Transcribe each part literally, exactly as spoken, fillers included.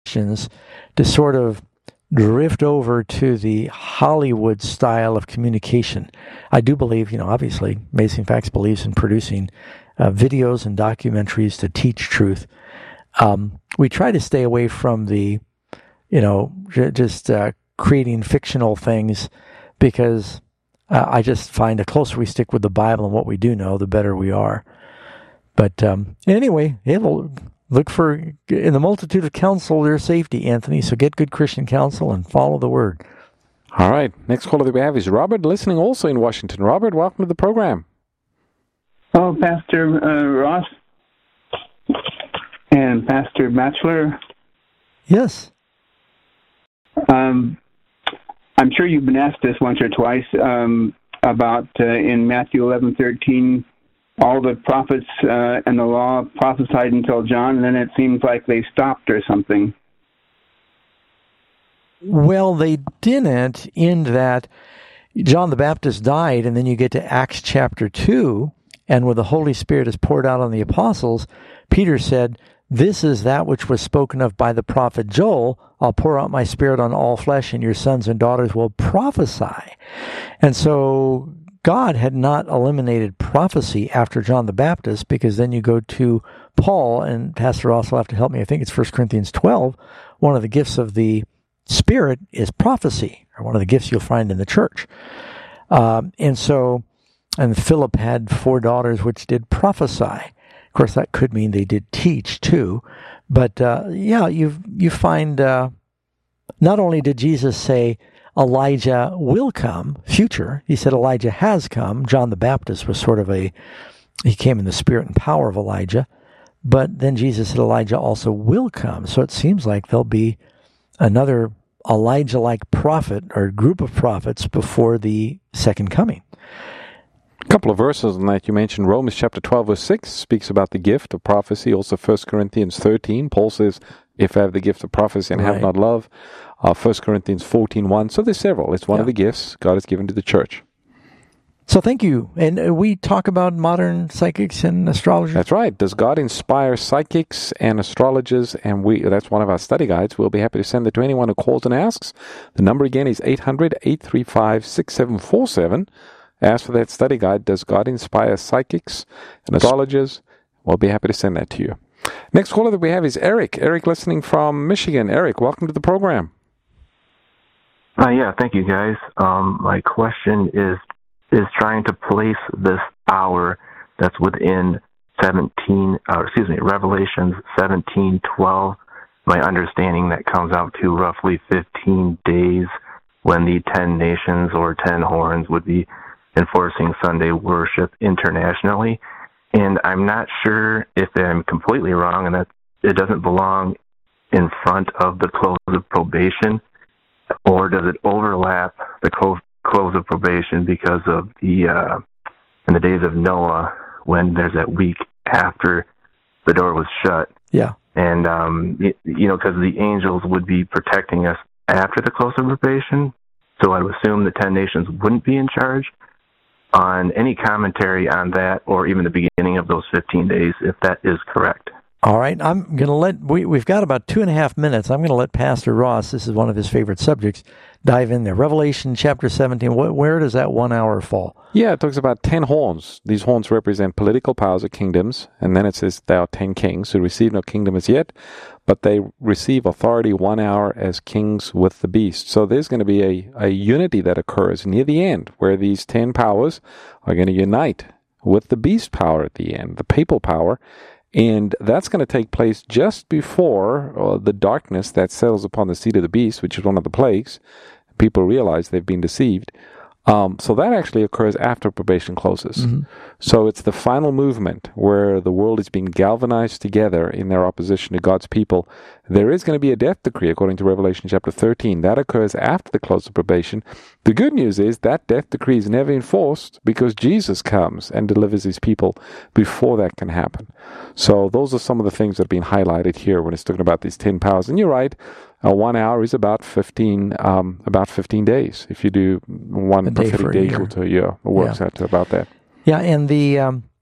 Christians to sort of drift over to the Hollywood style of communication. I do believe, you know, obviously, Amazing Facts believes in producing uh, videos and documentaries to teach truth. Um, we try to stay away from the, you know, j- just uh, creating fictional things, because uh, I just find the closer we stick with the Bible and what we do know, the better we are. But um, anyway, it'll look for, in the multitude of counsel, there's safety, Anthony. So get good Christian counsel and follow the word. All right. Next caller that we have is Robert, listening also in Washington. Robert, welcome to the program. Oh, Pastor uh, Ross and Pastor Batchelor. Yes. Um, I'm sure you've been asked this once or twice um, about uh, in Matthew eleven thirteen. All the prophets uh, and the law prophesied until John, and then it seems like they stopped or something. Well, they didn't, in that John the Baptist died, and then you get to Acts chapter two, and when the Holy Spirit is poured out on the apostles, Peter said, "This is that which was spoken of by the prophet Joel. I'll pour out my Spirit on all flesh, and your sons and daughters will prophesy." And so God had not eliminated prophecy after John the Baptist, because then you go to Paul, and Pastor Ross will have to help me, I think it's First Corinthians twelve, one of the gifts of the Spirit is prophecy, or one of the gifts you'll find in the church. Um, and so, and Philip had four daughters which did prophesy. Of course, that could mean they did teach too. But uh, yeah, you you find uh, not only did Jesus say Elijah will come, future, he said Elijah has come. John the Baptist was sort of a, he came in the spirit and power of Elijah. But then Jesus said Elijah also will come. So it seems like there'll be another Elijah-like prophet or group of prophets before the second coming. A couple of verses on that you mentioned. Romans chapter twelve, verse six speaks about the gift of prophecy. Also First Corinthians thirteen, Paul says, if I have the gift of prophecy and Right. have not love. Uh, First Corinthians fourteen, one. So there's several. It's one Yeah. of the gifts God has given to the church. So thank you. And uh, we talk about modern psychics and astrologers. That's right. Does God inspire psychics and astrologers? And we that's one of our study guides. We'll be happy to send it to anyone who calls and asks. The number again is eight hundred, eight three five, six seven four seven. Ask for that study guide. Does God inspire psychics and astrologers? We'll be happy to send that to you. Next caller that we have is Eric. Eric listening from Michigan. Eric, welcome to the program. Uh, yeah, thank you, guys. Um, my question is is trying to place this hour that's within seventeen, or excuse me, Revelations seventeen twelve. My understanding that comes out to roughly fifteen days when the ten nations or ten horns would be enforcing Sunday worship internationally. And I'm not sure if I'm completely wrong and that it doesn't belong in front of the close of probation, or does it overlap the close close of probation because of the uh, in the days of Noah, when there's that week after the door was shut? Yeah. And, um, you, you know, because the angels would be protecting us after the close of probation, so I would assume the ten nations wouldn't be in charge. On any commentary on that, or even the beginning of those fifteen days, if that is correct. All right, I'm going to let, we, we've got about two and a half minutes. I'm going to let Pastor Ross, this is one of his favorite subjects, dive in there. Revelation chapter seventeen, wh- where does that one hour fall? Yeah, it talks about ten horns. These horns represent political powers or kingdoms, and then it says there are ten kings who receive no kingdom as yet, but they receive authority one hour as kings with the beast. So there's going to be a, a unity that occurs near the end, where these ten powers are going to unite with the beast power at the end, the papal power, and that's going to take place just before uh, the darkness that settles upon the seed of the beast, which is one of the plagues. People realize they've been deceived. Um, so that actually occurs after probation closes. Mm-hmm. So it's the final movement where the world is being galvanized together in their opposition to God's people. There is going to be a death decree according to Revelation chapter thirteen. That occurs after the close of probation. The good news is that death decree is never enforced because Jesus comes and delivers his people before that can happen. So those are some of the things that have been highlighted here when it's talking about these ten powers. And you're right. Uh, one hour is about fifteen, um, about fifteen days. If you do one A day prophetic for a day year. equal to a year, it works Yeah. out to about that. Yeah, and the um,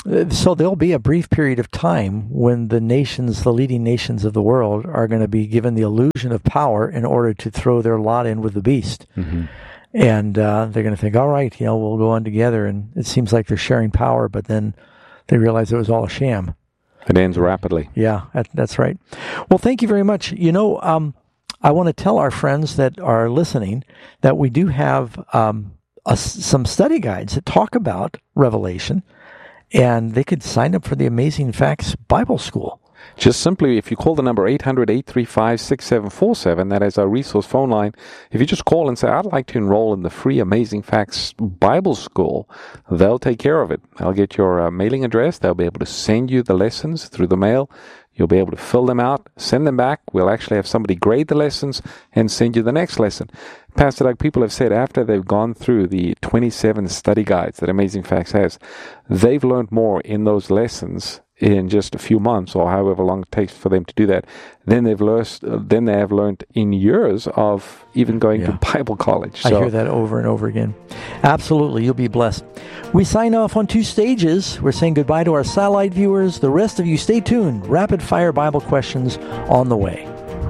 so there'll be a brief period of time when the nations, the leading nations of the world, are going to be given the illusion of power in order to throw their lot in with the beast. Mm-hmm. And uh, they're going to think, all right, you know, we'll go on together. And it seems like they're sharing power, but then they realize it was all a sham. It ends rapidly. Yeah, that, that's right. Well, thank you very much. You know, um, I want to tell our friends that are listening that we do have um, a, some study guides that talk about Revelation, and they could sign up for the Amazing Facts Bible School. Just simply, if you call the number eight hundred, eight three five, six seven four seven, that is our resource phone line. If you just call and say, I'd like to enroll in the free Amazing Facts Bible School, they'll take care of it. They'll get your uh, mailing address. They'll be able to send you the lessons through the mail. You'll be able to fill them out, send them back. We'll actually have somebody grade the lessons and send you the next lesson. Pastor Doug, people have said after they've gone through the twenty-seven study guides that Amazing Facts has, they've learned more in those lessons in just a few months, or however long it takes for them to do that, then they've learned. Uh, then they have learned in years of even going yeah. to Bible college. So. I hear that over and over again. Absolutely, you'll be blessed. We sign off on two stages. We're saying goodbye to our satellite viewers. The rest of you, stay tuned. Rapid fire Bible questions on the way.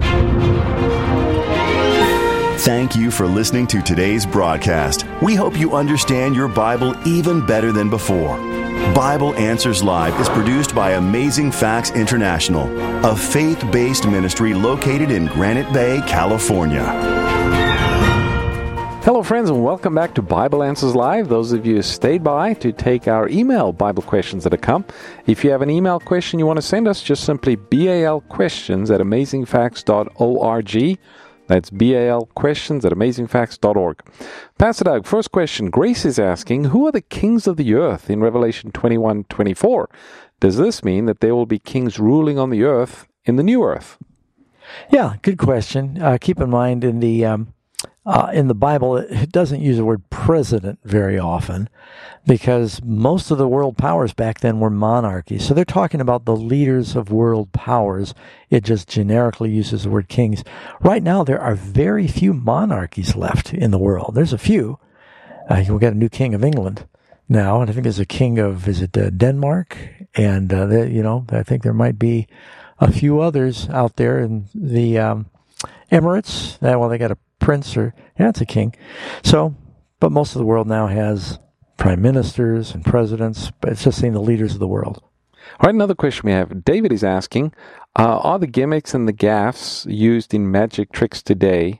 Thank you for listening to today's broadcast. We hope you understand your Bible even better than before. Bible Answers Live is produced by Amazing Facts International, a faith-based ministry located in Granite Bay, California. Hello, friends, and welcome back to Bible Answers Live. Those of you who stayed by to take our email Bible questions that have come. If you have an email question you want to send us, just simply balquestions at amazing facts dot org. That's B A L questions at amazing facts dot org. Pastor Doug, first question. Grace is asking, who are the kings of the earth in Revelation twenty-one twenty-four? Does this mean that there will be kings ruling on the earth in the new earth? Yeah, good question. Uh, keep in mind, in the um, uh, in the Bible, it doesn't use the word president very often because most of the world powers back then were monarchies. So they're talking about the leaders of world powers. It just generically uses the word kings. Right now, there are very few monarchies left in the world. There's a few. Uh, we've got a new king of England now, and I think there's a king of, is it uh, Denmark? And, uh, the, you know, I think there might be a few others out there in the um, Emirates. Uh, well, they got a prince or, yeah, it's a king. So, but most of the world now has prime ministers and presidents, but it's just saying the leaders of the world. All right, another question we have. David is asking, uh, are the gimmicks and the gaffes used in magic tricks today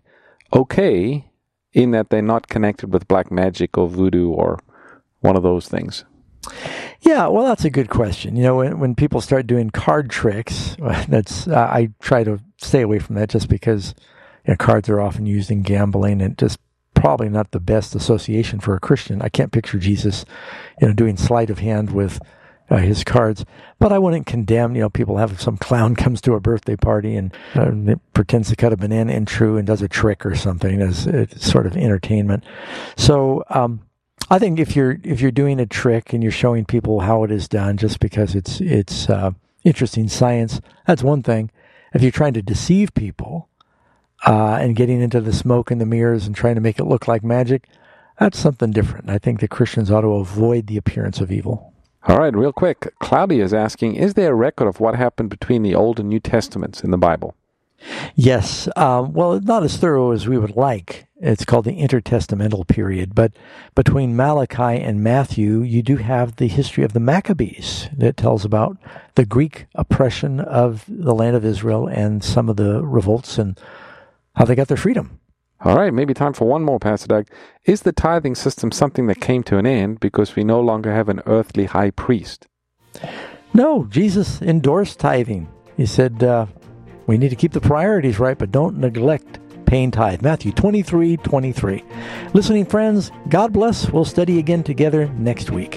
okay in that they're not connected with black magic or voodoo or one of those things? Yeah, well, that's a good question. You know, when, when people start doing card tricks, that's uh, I try to stay away from that just because you know, cards are often used in gambling and just probably not the best association for a Christian. I can't picture Jesus, you know, doing sleight of hand with uh, his cards. But I wouldn't condemn, you know, people have some clown comes to a birthday party and uh, pretends to cut a banana in true and does a trick or something as a sort of entertainment. So um, I think if you're if you're doing a trick and you're showing people how it is done just because it's it's uh, interesting science, that's one thing. If you're trying to deceive people, Uh, and getting into the smoke and the mirrors and trying to make it look like magic, that's something different. I think the Christians ought to avoid the appearance of evil. All right, real quick. Claudia is asking, is there a record of what happened between the Old and New Testaments in the Bible? Yes. Um, well, not as thorough as we would like. It's called the intertestamental period. But between Malachi and Matthew, you do have the history of the Maccabees that tells about the Greek oppression of the land of Israel and some of the revolts and how they got their freedom. All right, maybe time for one more, Pastor Doug. Is the tithing system something that came to an end because we no longer have an earthly high priest? No, Jesus endorsed tithing. He said, uh, we need to keep the priorities right, but don't neglect paying tithe. Matthew twenty-three twenty-three. Listening friends, God bless. We'll study again together next week.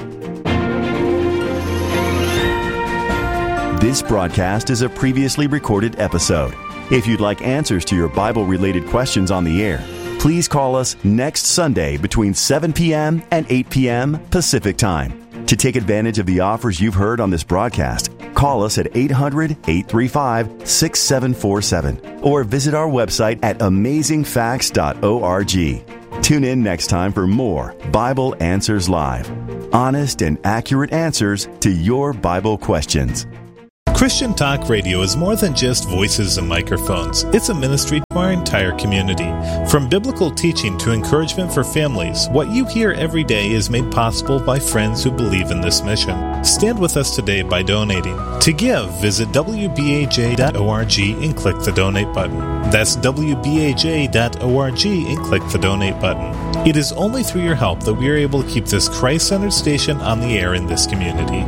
This broadcast is a previously recorded episode. If you'd like answers to your Bible-related questions on the air, please call us next Sunday between seven p.m. and eight p.m. Pacific Time. To take advantage of the offers you've heard on this broadcast, call us at eight hundred, eight three five, six seven four seven or visit our website at amazing facts dot org. Tune in next time for more Bible Answers Live. honest and accurate answers to your Bible questions. Christian Talk Radio is more than just voices and microphones. It's a ministry to our entire community. From biblical teaching to encouragement for families, what you hear every day is made possible by friends who believe in this mission. Stand with us today by donating. To give, visit w b a j dot org and click the donate button. That's w b a j dot org and click the donate button. It is only through your help that we are able to keep this Christ-centered station on the air in this community.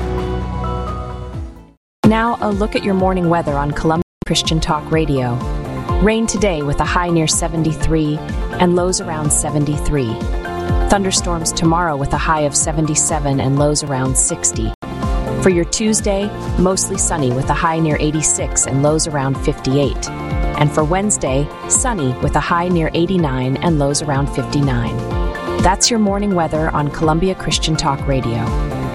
Now, a look at your morning weather on Columbia Christian Talk Radio. Rain today with a high near seventy-three and lows around seventy-three. Thunderstorms tomorrow with a high of seventy-seven and lows around sixty. For your Tuesday, mostly sunny with a high near eighty-six and lows around fifty-eight. And for Wednesday, sunny with a high near eighty-nine and lows around fifty-nine. That's your morning weather on Columbia Christian Talk Radio.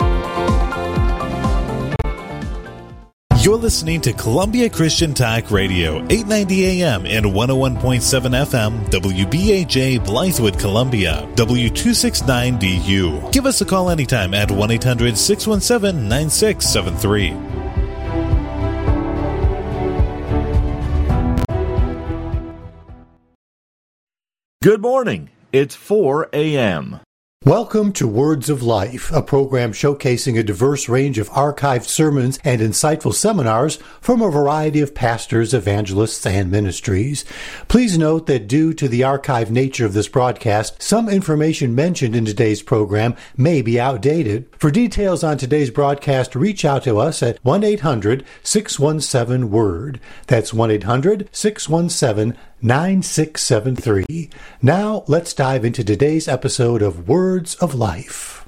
You're listening to Columbia Christian Talk Radio, eight ninety A M and one oh one point seven F M, W B A J, Blythewood, Columbia, W two sixty-nine B U. Give us a call anytime at one eight hundred six one seven nine six seven three. Good morning. It's four A M Welcome to Words of Life, a program showcasing a diverse range of archived sermons and insightful seminars from a variety of pastors, evangelists, and ministries. Please note that due to the archived nature of this broadcast, some information mentioned in today's program may be outdated. For details on today's broadcast, reach out to us at one eight hundred six one seven word. That's one eight hundred six one seven nine six seven three. Now, let's dive into today's episode of Words of Life.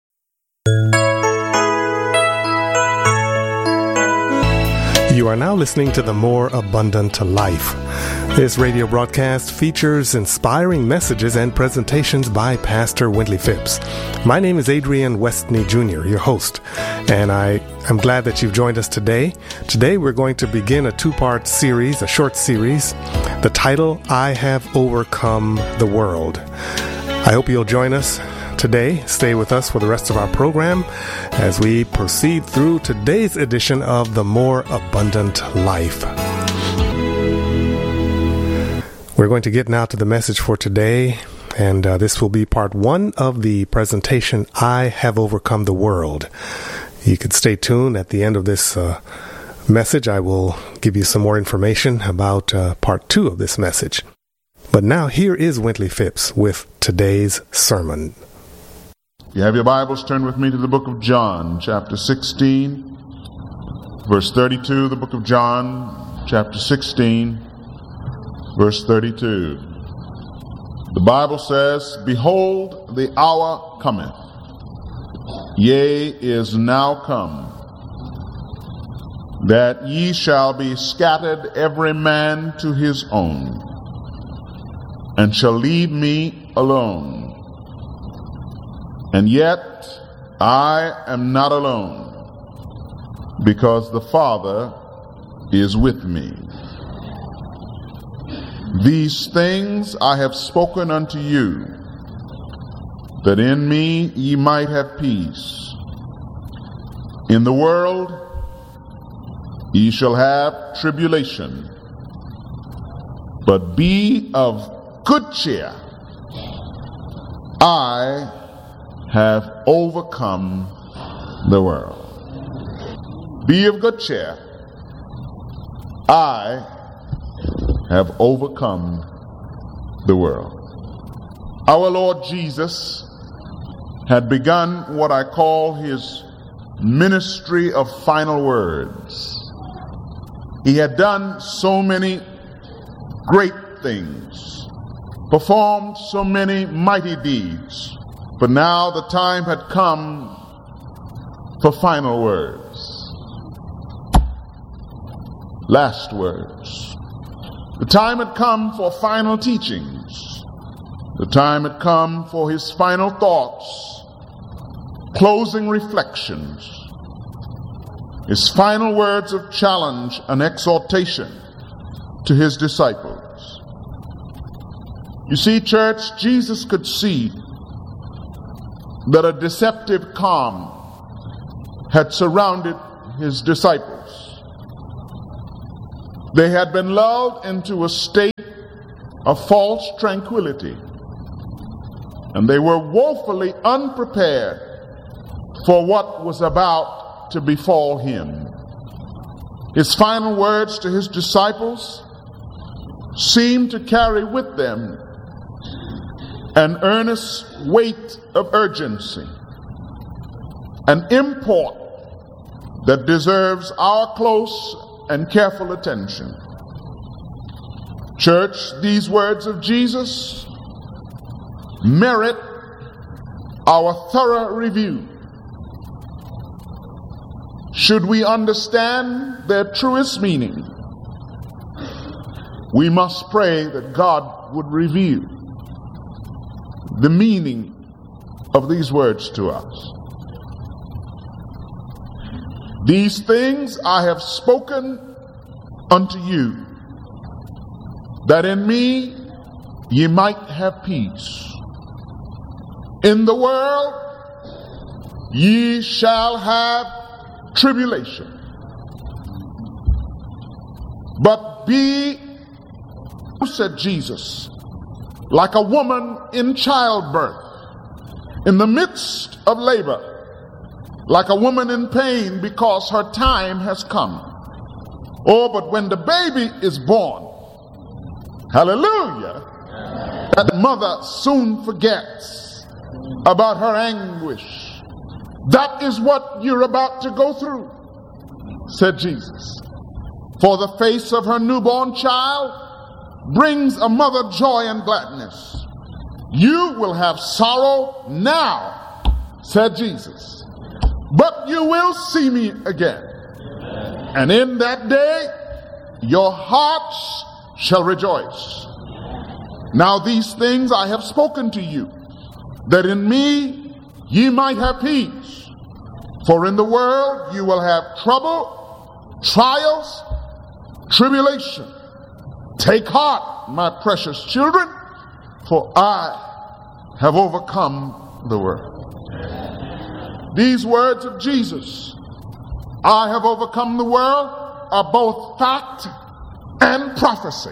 You are now listening to The More Abundant Life. This radio broadcast features inspiring messages and presentations by Pastor Wintley Phipps. My name is Adrian Westney Junior, your host, and I am glad that you've joined us today. Today we're going to begin a two-part series, a short series. The title, I Have Overcome the World. I hope you'll join us today. Stay with us for the rest of our program as we proceed through today's edition of The More Abundant Life. We're going to get now to the message for today, and uh, this will be part one of the presentation, I Have Overcome the World. You could stay tuned. At the end of this uh, message, I will give you some more information about uh, part two of this message. But now here is Wintley Phipps with today's sermon. You have your Bibles, turn with me to the book of John, chapter sixteen, verse thirty-two, the book of John, chapter sixteen, verse thirty-two. The Bible says, Behold, the hour cometh, yea, is now come, that ye shall be scattered every man to his own, and shall leave me alone. And yet I am not alone, because the Father is with me. These things I have spoken unto you, that in me ye might have peace. In the world ye shall have tribulation, but be of good cheer. I have overcome the world. Be of good cheer. I have overcome the world. Our Lord Jesus had begun what I call his ministry of final words. He had done so many great things, performed so many mighty deeds, but now the time had come for final words, last words. The time had come for final teachings. The time had come for his final thoughts, closing reflections, his final words of challenge and exhortation to his disciples. You see, church, Jesus could see that a deceptive calm had surrounded his disciples. They had been lulled into a state of false tranquility, and they were woefully unprepared for what was about to befall him. His final words to his disciples seemed to carry with them an earnest weight of urgency, an import that deserves our close and careful attention. Church, these words of Jesus merit our thorough review. Should we understand their truest meaning, we must pray that God would reveal the meaning of these words to us. These things I have spoken unto you, that in me ye might have peace. In the world ye shall have tribulation. But be, said Jesus, like a woman in childbirth, in the midst of labor, like a woman in pain because her time has come. Oh, but when the baby is born, hallelujah, that mother soon forgets about her anguish. That is what you're about to go through, said Jesus. For the face of her newborn child brings a mother joy and gladness. You will have sorrow now, said Jesus, but you will see me again. And in that day, your hearts shall rejoice. Now these things I have spoken to you, that in me ye might have peace. For in the world you will have trouble, trials, tribulation. Take heart, my precious children, for I have overcome the world. These words of Jesus, I have overcome the world, are both fact and prophecy.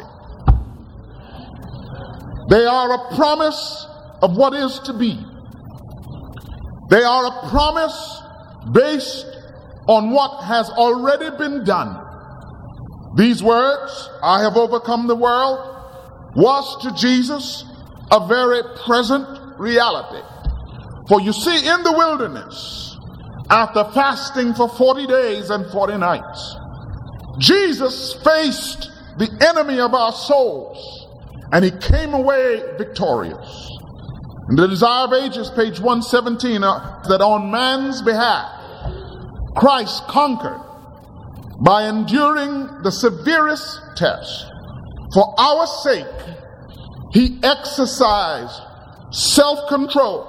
They are a promise of what is to be. They are a promise based on what has already been done. These words, I have overcome the world, was to Jesus a very present reality. For you see, in the wilderness, after fasting for forty days and forty nights, Jesus faced the enemy of our souls, and he came away victorious. In the Desire of Ages, page one seventeen, uh, that on man's behalf, Christ conquered by enduring the severest test. For our sake, he exercised self-control,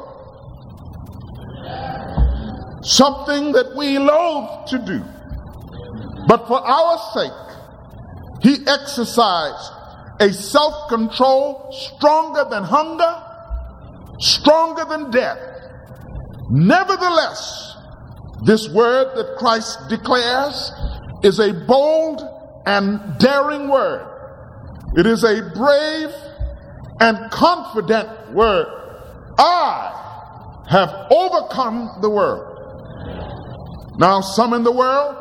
something that we loathe to do. But for our sake, he exercised a self-control stronger than hunger, stronger than death. Nevertheless, this word that Christ declares is a bold and daring word. It is a brave and confident word. I have overcome the world. Now, some in the world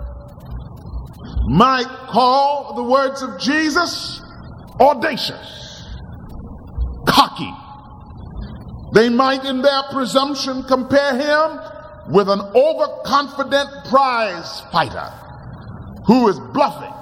might call the words of Jesus audacious, cocky. They might, in their presumption, compare him with an overconfident prize fighter who is bluffing,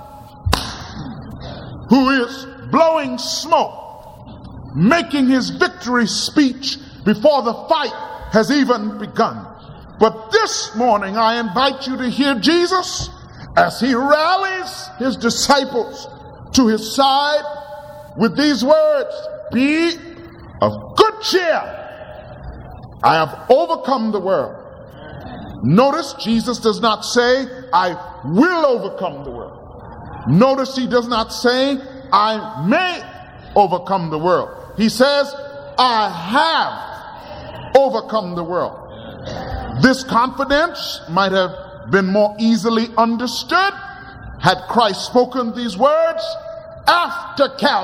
who is blowing smoke, making his victory speech before the fight has even begun. But this morning I invite you to hear Jesus as he rallies his disciples to his side with these words, be of good cheer. I have overcome the world. Notice Jesus does not say, I will overcome the world. Notice he does not say, I may overcome the world. He says, I have overcome the world. This confidence might have been more easily understood had Christ spoken these words after Calvary.